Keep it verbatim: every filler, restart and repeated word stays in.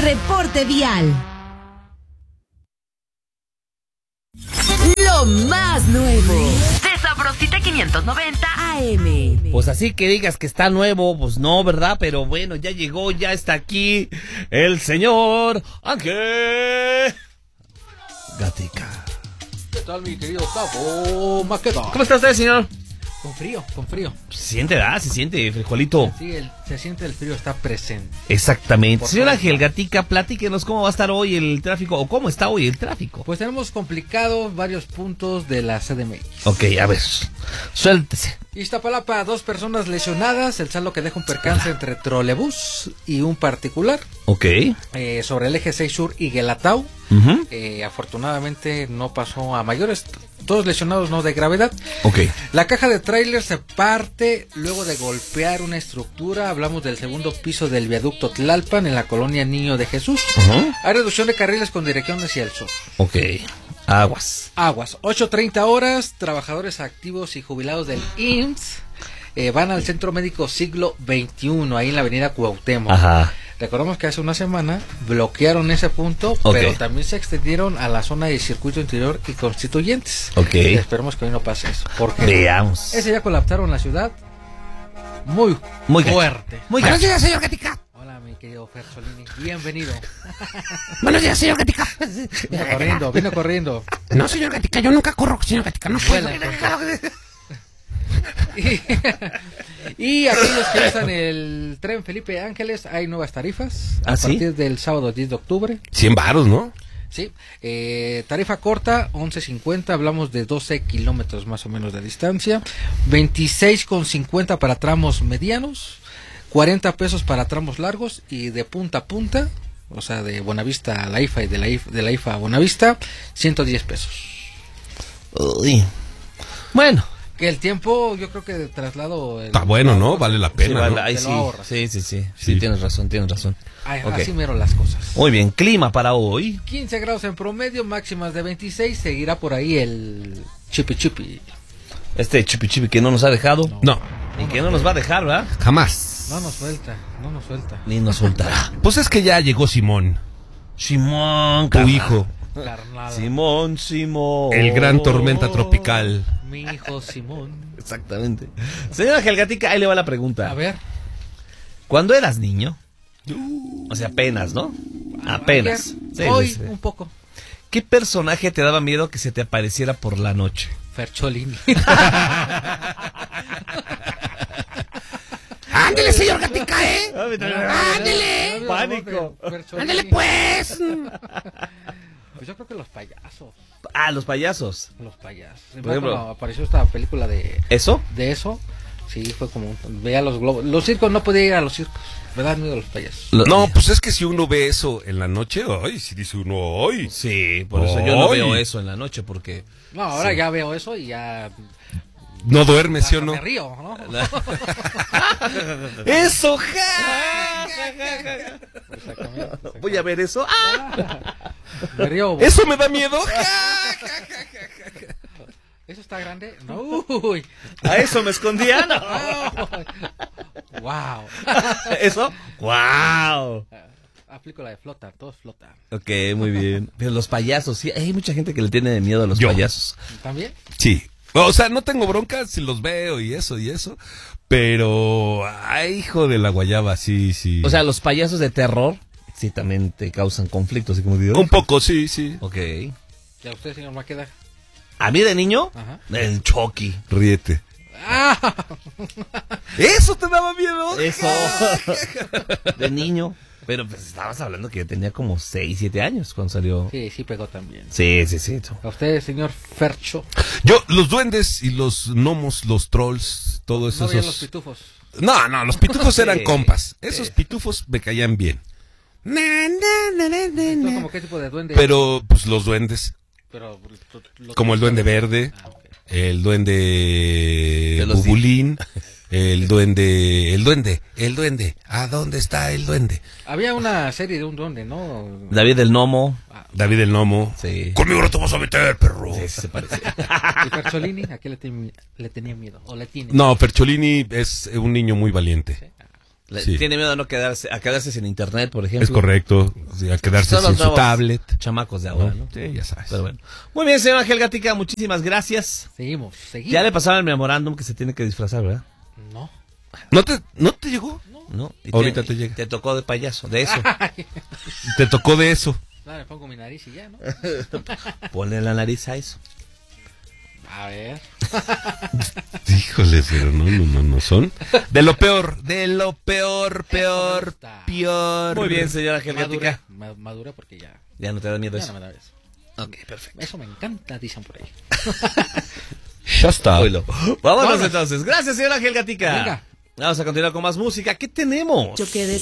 reporte vial. Lo más nuevo de Sabrosita quinientos noventa A M. Pues así que digas que está nuevo, pues no, ¿verdad? Pero bueno, ya llegó, ya está aquí el señor Ángel Gatica. ¿Qué tal, mi querido Gabo Maqueda? ¿Cómo está usted, señor? Con frío, con frío. Se siente, ¿verdad? Se siente, frijolito. Sí, el, se siente el frío, está presente. Exactamente. Por Señor favor. Ángel Gatica, platíquenos cómo va a estar hoy el tráfico, o cómo está hoy el tráfico. Pues tenemos complicados varios puntos de la C D M X. Ok, a ver, suéltese. Iztapalapa, dos personas lesionadas, el saldo que deja un percance entre trolebús y un particular. Ok. Eh, sobre el eje seis Sur y Guelatao. Uh-huh. Eh, afortunadamente no pasó a mayores, todos lesionados, no de gravedad. Ok. La caja de tráiler se parte luego de golpear una estructura. Hablamos del segundo piso del viaducto Tlalpan en la colonia Niño de Jesús. Uh-huh. Hay reducción de carriles con dirección hacia el sur. Ok. Aguas. Aguas, ocho treinta horas, trabajadores activos y jubilados del I M S S eh, van al Centro Médico Siglo veintiuno, ahí en la avenida Cuauhtémoc. Ajá. Recordemos que hace una semana bloquearon ese punto, Ok. pero también se extendieron a la zona de Circuito Interior y Constituyentes. Ok. Y esperemos que hoy no pase eso, porque Veamos. ese ya colapsaron la ciudad muy, Muy gacho. fuerte. Muy Buenos gacho. días, señor Gatica. Hola, mi querido Fer Solini, bienvenido. Buenos días, señor Gatica. Vino corriendo, vino corriendo. No, señor Gatica, yo nunca corro, señor Gatica, no puedo. Vuela, Y, y aquellos que usan el tren Felipe Ángeles, hay nuevas tarifas a ¿Ah, sí? partir del sábado diez de octubre. cien varos, ¿no? Sí, eh, tarifa corta, once cincuenta, hablamos de doce kilómetros más o menos de distancia, veintiséis con cincuenta para tramos medianos, cuarenta pesos para tramos largos y de punta a punta, o sea, de Buenavista a la I F A y de la I F A, de la I F A a Buenavista, ciento diez pesos. Uy. Bueno. Que el tiempo, yo creo que de traslado... el- Está bueno, ¿no? Vale la Sí, pena, vale, ¿no? ahí Te lo sí. ahorras. sí, sí, sí, sí, Sí. tienes razón, tienes razón. Ay, Ok. Así mero las cosas. Muy bien, clima para hoy. quince grados en promedio, máximas de veintiséis, seguirá por ahí el chipi chipi. Este chupi chupi que no nos ha dejado. No, Y que no nos va a dejar, ¿verdad? jamás. No nos suelta, no nos suelta. Ni nos soltará. Pues es que ya llegó Simón, Simón, tu carnal. hijo, Carnal. Simón, Simón. el gran tormenta tropical. Mi hijo Simón. Exactamente. Señora Gelgatica, ahí le va la pregunta. A ver. Cuando eras niño, o sea, apenas, ¿no? Apenas. Ayer, Sí, hoy sí, sí. un poco. ¿Qué personaje te daba miedo que se te apareciera por la noche? Fercholini. Ándele, señor Gatica, ¿eh? Ándele. Pánico. Fercholini. Ándele, pues. Pues yo creo que los payasos. Ah, los payasos. Los payasos. Por ejemplo. Cuando apareció esta película de, ¿Eso? de eso, sí, fue como... un- Veía los globos. Los circos, no podía ir a los circos. Me dan miedo los payasos. Lo- No, pues es que si uno ve eso en la noche, ay, si dice uno, ay. Sí, por eso yo no Ay. veo eso en la noche, porque... No, ahora ya veo eso y ya... No duerme, ¿sí o hasta no? me río, ¿no? ¡Eso! ja, ja, ja, ja. Exactamente, exactamente. Voy a ver eso. ¡Ah! Me río. ¿Eso me da miedo? ¿Eso está grande? No. Uy. ¿A eso me escondía? No. Wow. ¿Eso? ¡Wow! Aplico la de flotar, todos flotan. Ok, muy bien. Pero los payasos, sí, hay mucha gente que le tiene miedo a los Yo. payasos. ¿También? Sí. O sea, no tengo bronca si los veo y eso y eso. Pero, ay, hijo de la guayaba, sí, sí. O sea, los payasos de terror, sí, también te causan conflictos, así como digo. un poco, sí, sí. Ok. ¿Y a usted, señor Maqueda? ¿A mí de niño? Ajá. El Chucky. Ríete. ¡Ah! ¿Eso te daba miedo? Eso. De niño. Pero pues estabas hablando que yo tenía como seis, siete años cuando salió. Sí, sí pegó también. Sí, sí, sí. ¿A usted, señor Fercho? Yo, los duendes y los gnomos, los trolls, todo eso. No veía esos- los pitufos. No, no, los pitufos Sí, eran compas. Esos sí. pitufos me caían bien. Na, na, na, na, na, ¿Tú na. como qué tipo de duende? Pero, pues los duendes, Pero, tú- lo- como el duende verde, Ah, ok. el duende De los bubulín, el duende, el duende, el duende. ¿A dónde está el duende? Había una serie de un duende, ¿no? David el Gnomo. David el Gnomo. Sí. Conmigo no te vas a meter, perro. Sí, sí se parece. ¿Y Fercholini? ¿A qué le, tem- le tenía miedo? ¿O le tiene? No, Fercholini es un niño muy valiente. Le- Sí. Tiene miedo a no quedarse, a quedarse sin internet, por ejemplo. Es correcto. Sí, a quedarse Son los sin su nuevos tablet. chamacos de ahora, ¿no? Sí, ya sabes. Pero bueno. Muy bien, señor Ángel Gatica, muchísimas gracias. Seguimos, seguimos. Ya le pasaron el memorándum que se tiene que disfrazar, ¿verdad? No. ¿No te, ¿No te llegó? ¿No? Y Ahorita te llega. Te tocó de payaso, de eso. Te tocó de eso. Claro, me pongo mi nariz y ya, ¿no? Ponle la nariz a eso. A ver. Híjole, pero no, no, no, no son. De lo peor, de lo peor, peor, gusta. peor. Muy bien, señor Ángel Madura, Gatica. ma- madura porque ya, Ya no te da miedo ya eso. no me da eso. Ok, perfecto. Eso me encanta, dicen por ahí. Ya está. Oílo. Vámonos Vámonos. entonces. Gracias, señor Ángel Gatica. Venga. Vamos a continuar con más música. ¿Qué tenemos? Yo quedé